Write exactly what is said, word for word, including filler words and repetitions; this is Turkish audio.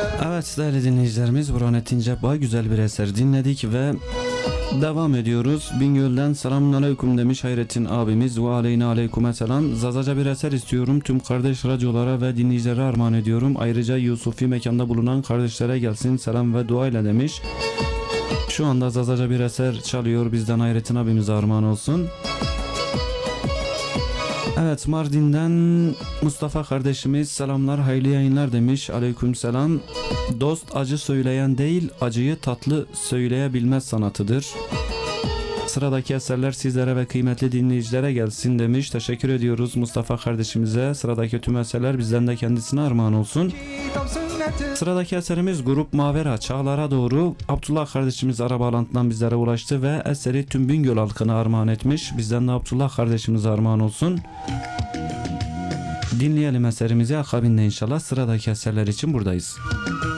Evet değerli dinleyicilerimiz, Burhanettin Cebbay güzel bir eser dinledik ve devam ediyoruz. Bingöl'den selamun aleyküm demiş Hayrettin abimiz ve aleyna aleyküme selam. Zazaca bir eser istiyorum. Tüm kardeş radyolara ve dinleyicilere armağan ediyorum. Ayrıca Yusufi mekanda bulunan kardeşlere gelsin selam ve dua ile demiş. Şu anda Zazaca bir eser çalıyor, bizden Hayrettin abimize armağan olsun. Evet, Mardin'den Mustafa kardeşimiz selamlar, hayırlı yayınlar demiş. Aleyküm selam. Dost acı söyleyen değil, acıyı tatlı söyleyebilmez sanatıdır. Sıradaki eserler sizlere ve kıymetli dinleyicilere gelsin demiş. Teşekkür ediyoruz Mustafa kardeşimize. Sıradaki tüm eserler bizden de kendisine armağan olsun. Sıradaki eserimiz Grup Mavera Çağlar'a doğru. Abdullah kardeşimiz ara bağlantıdan bizlere ulaştı ve eseri tüm Bingöl halkına armağan etmiş. Bizden de Abdullah kardeşimize armağan olsun. Dinleyelim eserimizi, akabinde inşallah sıradaki eserler için buradayız.